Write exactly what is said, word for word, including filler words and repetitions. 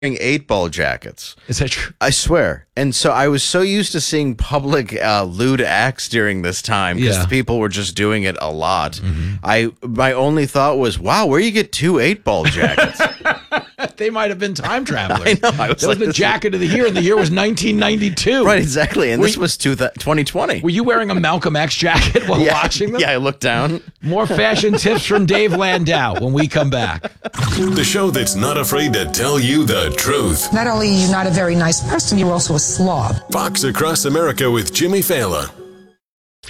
eight ball jackets. Is that true? I swear. And so I was so used to seeing public uh, lewd acts during this time because Yeah. people were just doing it a lot. Mm-hmm. I my only thought was, wow, where you get two eight ball jackets? They might have been time travelers. I know. I was that like, was the this jacket of the year, and the year was nineteen ninety-two. Right, exactly. And Were this you- was two th- twenty twenty. Were you wearing a Malcolm X jacket while yeah, watching them? Yeah, I looked down. More fashion tips from Dave Landau when we come back. The show that's not afraid to tell you the truth. Not only are you not a very nice person, you're also a slob. Fox Across America with Jimmy Fallon.